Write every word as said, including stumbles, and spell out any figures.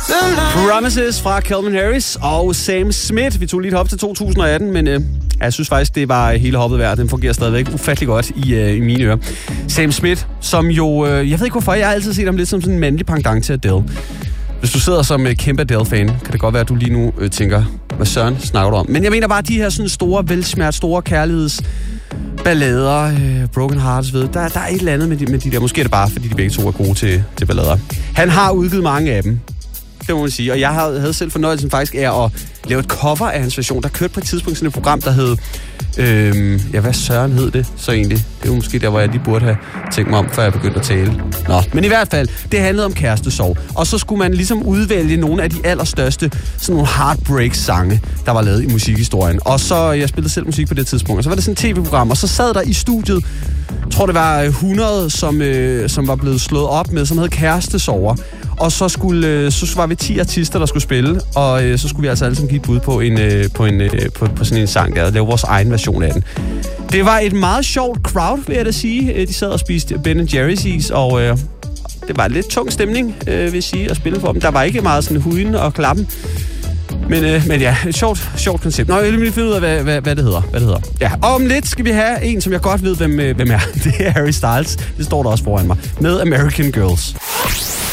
Promises fra Calvin Harris og Sam Smith. Vi tog lige et hop til to tusind og atten, men øh, jeg synes faktisk, det var hele hoppet værd. Den fungerer stadigvæk ufattelig godt i, øh, i mine ører. Sam Smith, som jo... Øh, jeg ved ikke hvorfor, jeg har altid set ham lidt som sådan en mandlig pendant til Adele. Hvis du sidder som øh, kæmpe Adele-fan, kan det godt være, at du lige nu øh, tænker, hvad søren snakker du om? Men jeg mener bare, de her sådan store, velsmert, store kærligheds... ballader, øh, Broken Hearts, ved. Der, der er et eller andet med de, med de der. Måske er det bare, fordi de begge to er gode til, til ballader. Han har udgivet mange af dem. Det må man sige. Og jeg havde selv fornøjelsen faktisk af at lave et cover af hans version. Der kørte på et tidspunkt sådan et program, der hed... Øhm, ja, hvad søren hed det så egentlig? Det var måske der, hvor jeg lige burde have tænkt mig om, før jeg begyndte at tale. Nå, men i hvert fald, det handlede om kærestesorg. Og så skulle man ligesom udvælge nogle af de allerstørste sådan nogle heartbreak-sange, der var lavet i musikhistorien. Og så, jeg spillede selv musik på det tidspunkt, og så var det sådan et tv-program, og så sad der i studiet, jeg tror det var hundrede, som, øh, som var blevet slået op med, som hed kærestesorger. Og så, skulle, øh, så var vi ti artister, der skulle spille, og øh, så skulle vi altså alle sammen give et bud på, en, øh, på, en, øh, på, på sådan en sang der, og lave vores egen version af den. Det var et meget sjovt crowd, vil jeg da sige. De sad og spiste Ben and Jerry's is, og øh, det var en lidt tung stemning, øh, vil jeg sige, at spille for dem. Der var ikke meget sådan huden og klappen. Men, øh, men ja, et sjovt, sjovt koncept. Nå, jeg vil lige finde ud af, hvad, hvad, hvad, det hedder. hvad det hedder. Ja, og om lidt skal vi have en, som jeg godt ved, hvem, hvem er. Det er Harry Styles. Det står der også foran mig. Med American Girls.